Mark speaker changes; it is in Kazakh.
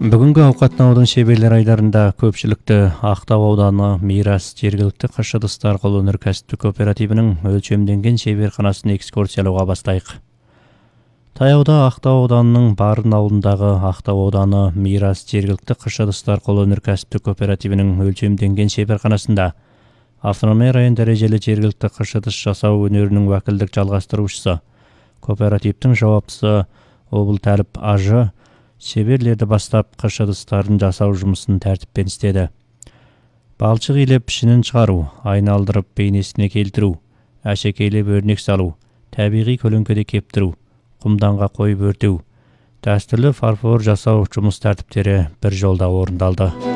Speaker 1: Бүгінгі ауқаттаудың шеберлер айдарында көпшілікті Ақтау ауданы Мирас жергілікті қыш ыдыстар қол өнеркәсіптік кооперативінің өлшемденген шеберханасын экскурсиялауға бастайық. Таяуда Ақтау ауданының Барын ауылындағы Ақтау ауданы Мирас жергілікті қыш ыдыстар қол өнеркәсіптік кооперативінің өлшемденген шеберханасында автономия район дәрежелі жергілікті қыш ыдыс жасау өнерінің уәкілдік жалғастырушысы, кооперативтің жауаптысы Облтәліп Ажы шеберлерді бастап қыш ыдыстарын жасау жұмысын тәртіппен істеді. Балшық илеп пішінін шығару, айналдырып бейнесіне келтіру, әшекейлеп өрнек салу, табиғи көлеңкеде кептіру, құмданға қойып өртеу, дәстүрлі фарфор жасау жұмыс тәртіптері бір жолда орындалды.